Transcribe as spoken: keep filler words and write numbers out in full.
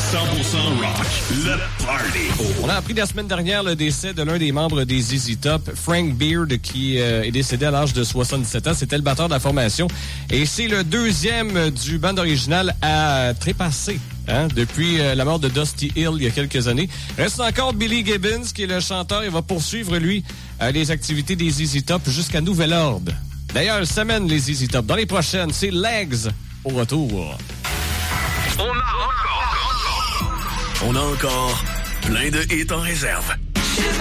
cent pour cent rock, le party. On a appris la semaine dernière le décès de l'un des membres des Z Z Top, Frank Beard, qui euh, est décédé à l'âge de soixante-dix-sept ans. C'était le batteur de la formation. Et c'est le deuxième du band original à trépasser. Hein, depuis euh, la mort de Dusty Hill il y a quelques années. Reste encore Billy Gibbons, qui est le chanteur. Il va poursuivre, lui, euh, les activités des Z Z Top jusqu'à nouvel ordre. D'ailleurs, semaine les Z Z Top. Dans les prochaines, c'est Legs au retour. On a encore, on a encore plein de hits en réserve.